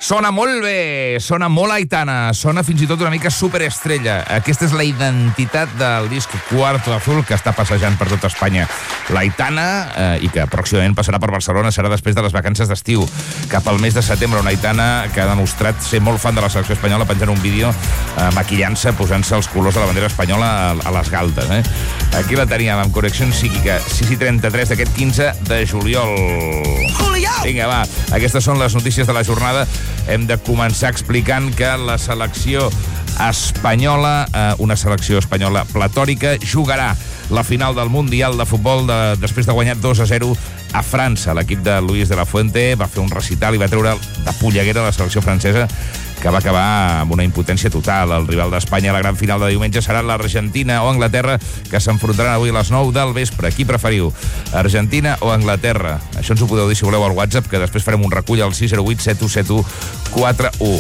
Sona molt bé, sona molt Aitana, sona fins i tot una mica superestrella. Aquesta és la identitat del disc Cuarto Azul que està passejant per tot Espanya. L'Aitana, i que pròximament passarà per Barcelona, serà després de les vacances d'estiu, cap al mes de setembre. Una Aitana que ha demostrat ser molt fan de la selecció espanyola, penjant un vídeo maquillant-se, posant-se els colors de la bandera espanyola a les galtes. Aquí la teníem amb Connexió Psíquica, 6:33 d'aquest 15 de juliol. Vinga, va, aquestes són les notícies de la jornada. Hem de començar explicant que la selecció espanyola, una selecció espanyola platòrica, jugarà la final del Mundial de Futbol després de guanyar 2-0 a França. L'equip de Luis de la Fuente va fer un recital i va treure de polleguera la selecció francesa, que va acabar amb una impotència total. El rival d'Espanya a la gran final de diumenge serà l'Argentina o Anglaterra, que s'enfrontaran avui a les 9 del vespre. Qui preferiu, Argentina o Anglaterra? Això ens ho podeu dir, si voleu, al WhatsApp, que després farem un recull al 608-717141.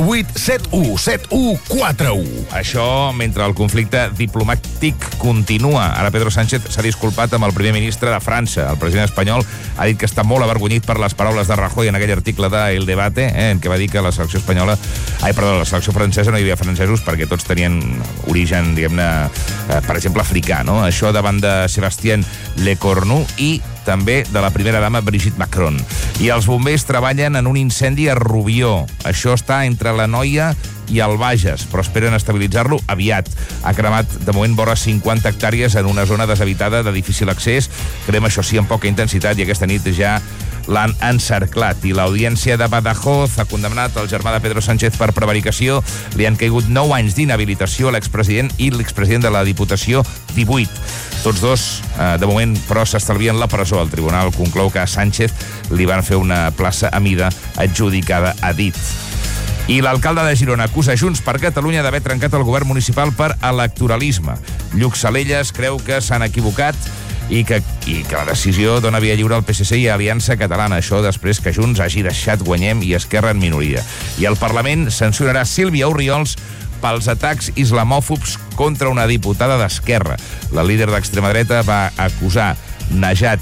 608-717141. Això mentre el conflicte diplomàtic continua. Ara Pedro Sánchez s'ha disculpat amb el primer ministre de França. El president espanyol ha dit que està molt avergonyit per les paraules de Rajoy en aquell article de El Debate, en què va dir que la selecció espanyola la selecció francesa no hi havia francesos perquè tots tenien origen, diguem-ne, per exemple, africà, no? Això davant de Sébastien Lecornu i també de la primera dama Brigitte Macron. I els bombers treballen en un incendi a Rubió. Això està entre la Noia i el Bages, però esperen estabilitzar-lo aviat. Ha cremat, de moment, vora 50 hectàrees en una zona deshabitada de difícil accés. Crema, això sí, amb poca intensitat, i aquesta nit ja l'han encerclat. I l'Audiència de Badajoz ha condemnat el germà de Pedro Sánchez per prevaricació. Li han caigut 9 anys d'inhabilitació a l'expresident i l'expresident de la Diputació, 18. Tots dos, de moment, però, s'estalvien la presó. El tribunal conclou que a Sánchez li van fer una plaça a mida adjudicada a dit. I l'alcalde de Girona acusa Junts per Catalunya d'haver trencat el govern municipal per electoralisme. Lluc Salellas creu que s'han equivocat i que la decisió dona via lliure al PSC i a Aliança Catalana. Això després que Junts hagi deixat Guanyem i Esquerra en minoria. I el Parlament sancionarà Sílvia Orriols pels atacs islamòfobs contra una diputada d'Esquerra. La líder d'extrema dreta va acusar Najat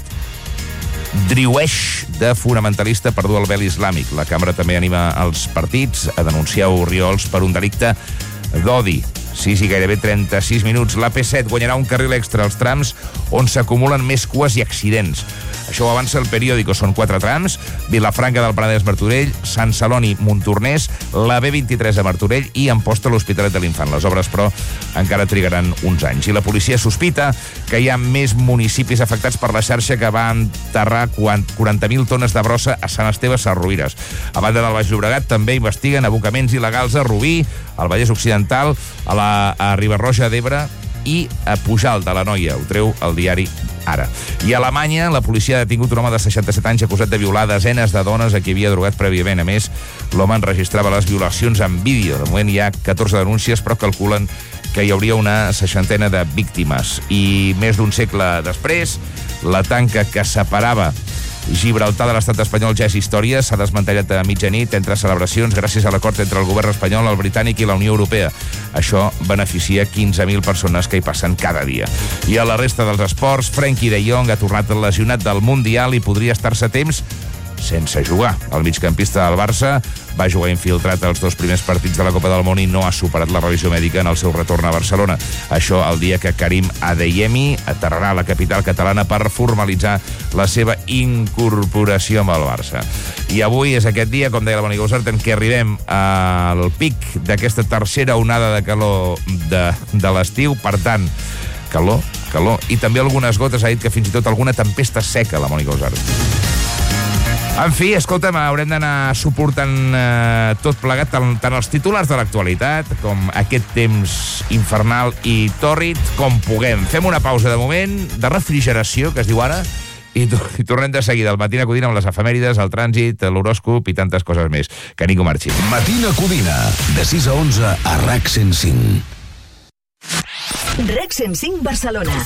Driouech de fonamentalista per dur el vel islàmic. La cambra també anima els partits a denunciar Orriols per un delicte d'odi. 6 i gairebé 36 minuts. L'AP7 guanyarà un carril extra als trams on s'acumulen més cues i accidents. Això ho avança el periòdico. Són 4 trams: Vilafranca del Penedès-Martorell, Sant Celoni Montornès, la B23 a Martorell i Amposta l'Hospitalet de l'Infant. Les obres, però, encara trigaran uns anys. I la policia sospita que hi ha més municipis afectats per la xarxa que va enterrar 40.000 tones de brossa a Sant Esteve Sesrovires. A banda del Baix Llobregat, també investiguen abocaments il·legals a Rubí, al Vallès Occidental, a Riba-roja d'Ebre i a Pujalt de la Noia. Ho treu el diari Ara. I a Alemanya, la policia ha detingut un home de 67 anys acusat de violar desenes de dones a qui havia drogat prèviament. A més, l'home enregistrava les violacions en vídeo. De moment hi ha 14 denúncies, però calculen que hi hauria una 60ena de víctimes. I més d'un segle després, la tanca que separava Gibraltar de l'estat espanyol ja és història. S'ha desmantellat a mitjanit entre celebracions gràcies a l'acord entre el govern espanyol, el britànic i la Unió Europea. Això beneficia 15.000 persones que hi passen cada dia. I a la resta dels esports, Frenkie de Jong ha tornat lesionat del Mundial i podria estar-se temps sense jugar. El migcampista del Barça va jugar infiltrat els 2 primers partits de la Copa del Món i no ha superat la revisió mèdica en el seu retorn a Barcelona. Això el dia que Karim Adeyemi aterrarà a la capital catalana per formalitzar la seva incorporació amb el Barça. I avui és aquest dia, com deia la Mònica Usart, en què arribem al pic d'aquesta tercera onada de calor de l'estiu. Per tant, calor. I també algunes gotes, ha dit que fins i tot alguna tempesta seca, la Mònica Usart. En fi, escolta'm, haurem d'anar suportant tot plegat, tant els titulars de l'actualitat com aquest temps infernal i tòrrid com puguem. Fem una pausa de moment, de refrigeració, que es diu ara, i tornem de seguida al Matina Codina amb les efemèrides, el trànsit, l'horòscop i tantes coses més. Que ningú marxi. Matina Codina, de 6 a 11 a RAC 105. RAC 105 Barcelona.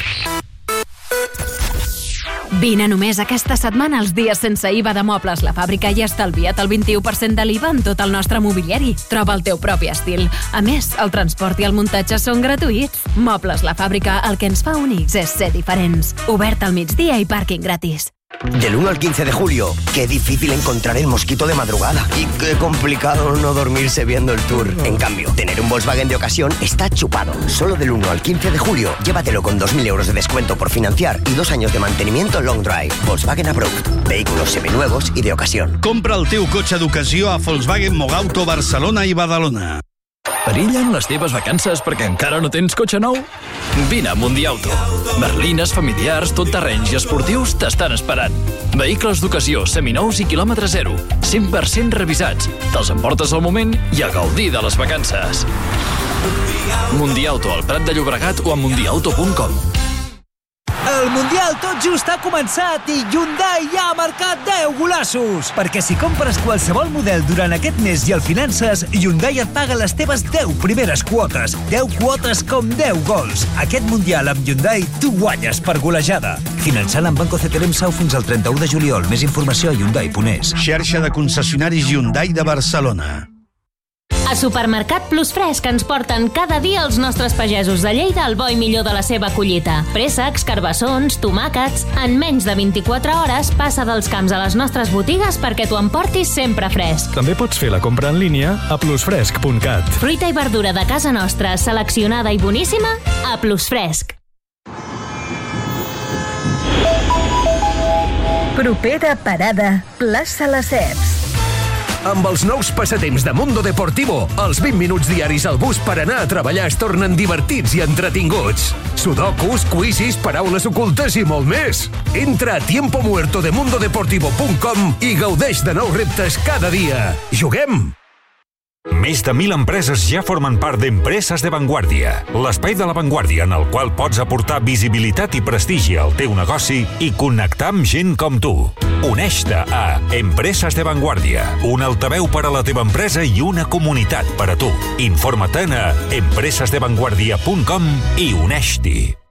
Vine només aquesta setmana als dies sense IVA de Mobles La Fàbrica i estalvia't el 21% de l'IVA en tot el nostre mobiliari. Troba el teu propi estil. A més, el transport i el muntatge són gratuïts. Mobles La Fàbrica, el que ens fa únics és ser diferents. Obert al migdia i pàrquing gratis. Del 1 al 15 de julio, qué difícil encontrar el mosquito de madrugada. Y qué complicado no dormirse viendo el Tour. En cambio, tener un Volkswagen de ocasión está chupado. Solo del 1 al 15 de julio, llévatelo con 2.000 euros de descuento por financiar y 2 años de mantenimiento long drive. Volkswagen Approved. Vehículos seminuevos y de ocasión. Compra el teu cotxe d'ocasió a Volkswagen Mogauto Barcelona i Badalona. Perillen les teves vacances perquè encara no tens cotxe nou? Vine a Mundiauto. Berlines, familiars, tot terrenys i esportius t'estan esperant. Vehicles d'ocasió, seminous i quilòmetre zero. 100% revisats. Te'ls emportes al moment i a gaudir de les vacances. Mundiauto, al Prat de Llobregat o a mundiauto.com. El Mundial tot just ha començat i Hyundai ja ha marcat 10 golassos. Perquè si compres qualsevol model durant aquest mes i el finances, Hyundai et paga les teves 10 primeres quotes. 10 quotes com 10 gols. Aquest Mundial amb Hyundai tu guanyes per golejada. Finançant amb Banco CTLM Sau fins al 31 de juliol. Més informació a Hyundai.es. Xarxa de concessionaris Hyundai de Barcelona. A Supermercat Plus Fresc ens porten cada dia els nostres pagesos de Lleida el bo i millor de la seva collita. Préssecs, carbassons, tomàquets... En menys de 24 hores passa dels camps a les nostres botigues perquè t'ho emportis sempre fresc. També pots fer la compra en línia a plusfresc.cat. Fruita i verdura de casa nostra, seleccionada i boníssima, a Plus Fresc. Propera parada, plaça Les Ceps. Amb els nous passatemps de Mundo Deportivo, els 20 minuts diaris al bus per anar a treballar es tornen divertits i entretinguts. Sudokus, quizzes, paraules ocultes i molt més. Entra a tiempomuertodemundodeportivo.com i gaudeix de nous reptes cada dia. Juguem! Més de 1.000 empreses ja formen part d'Empreses de Vanguardia, l'espai de la Vanguardia en el qual pots aportar visibilitat i prestigi al teu negoci i connectar amb gent com tu. Uneix-te a Empreses de Vanguardia, un altaveu per a la teva empresa i una comunitat per a tu. Informa't a empresesdevanguardia.com i uneix-t'hi.